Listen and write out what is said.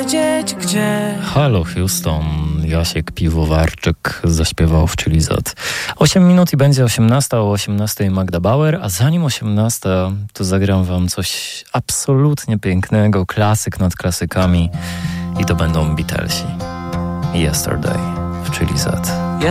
wiedzieć gdzie. Halo Houston, Jasiek Piwowarczyk zaśpiewał w Chili Z. 8 minut i będzie 18, o 18 Magda Bauer, a zanim 18 to zagram wam coś absolutnie pięknego, klasyk nad klasykami i to będą Beatlesi. Yesterday w Chili Z.